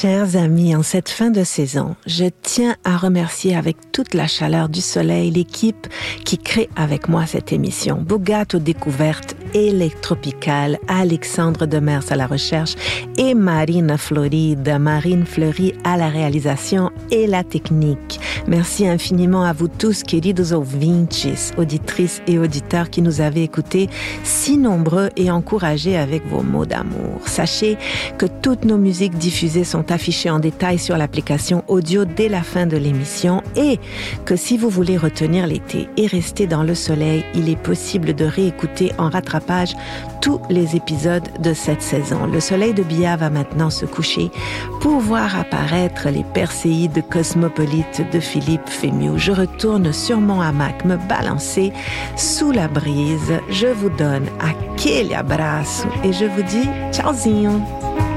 Chers amis, en cette fin de saison, je tiens à remercier avec toute la chaleur du soleil l'équipe qui crée avec moi cette émission. Bougat aux découvertes électropicales, Alexandre Demers à la recherche et Marine Fleury à la réalisation et la technique. Merci infiniment à vous tous, queridos ouvintes, auditrices et auditeurs qui nous avez écoutés si nombreux et encouragés avec vos mots d'amour. Sachez que toutes nos musiques diffusées sont affichées en détail sur l'application audio dès la fin de l'émission et que si vous voulez retenir l'été et rester dans le soleil, il est possible de réécouter en rattrapage tous les épisodes de cette saison. Le soleil de Bia va maintenant se coucher pour voir apparaître les Perséides cosmopolites de Philippe Fémieux. Je retourne sur mon hamac me balancer sous la brise. Je vous donne aquele abraço et je vous dis tchauzinho.